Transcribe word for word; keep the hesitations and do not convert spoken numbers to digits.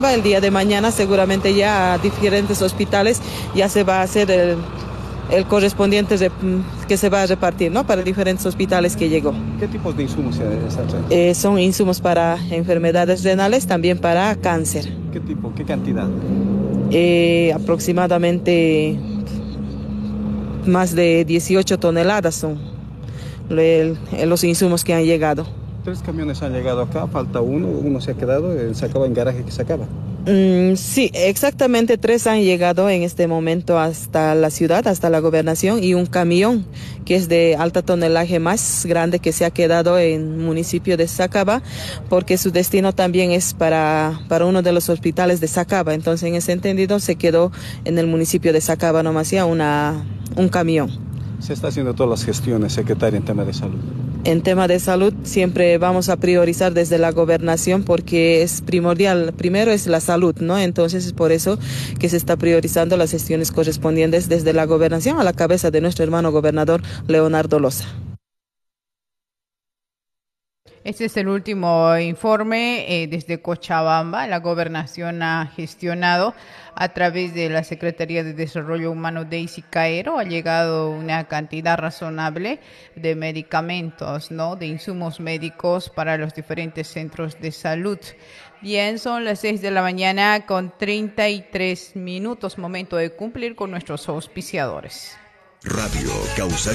El día de mañana seguramente ya a diferentes hospitales ya se va a hacer el, el correspondiente que se va a repartir, ¿no? Para diferentes hospitales que llegó. ¿Qué tipos de insumos se están trayendo? Eh, son insumos para enfermedades renales, también para cáncer. ¿Qué tipo? ¿Qué cantidad? Eh, aproximadamente más de dieciocho toneladas son el, los insumos que han llegado. Tres camiones han llegado acá, falta uno, uno se ha quedado en Sacaba, en garaje que sacaba. Mm, sí, exactamente tres han llegado en este momento hasta la ciudad, hasta la gobernación, y un camión que es de alta tonelaje más grande que se ha quedado en el municipio de Sacaba, porque su destino también es para, para uno de los hospitales de Sacaba. Entonces, en ese entendido, se quedó en el municipio de Sacaba nomás ya una, un camión. Se está haciendo todas las gestiones, secretaria, en tema de salud. En tema de salud siempre vamos a priorizar desde la gobernación porque es primordial. Primero es la salud, ¿no? Entonces es por eso que se está priorizando las gestiones correspondientes desde la gobernación a la cabeza de nuestro hermano gobernador Leonardo Loza. Este es el último informe eh, desde Cochabamba. La gobernación ha gestionado a través de la Secretaría de Desarrollo Humano Daisy Caero. Ha llegado una cantidad razonable de medicamentos, ¿no? De insumos médicos para los diferentes centros de salud. Bien, son las seis de la mañana con treinta y tres minutos. Momento de cumplir con nuestros auspiciadores. Radio Causa.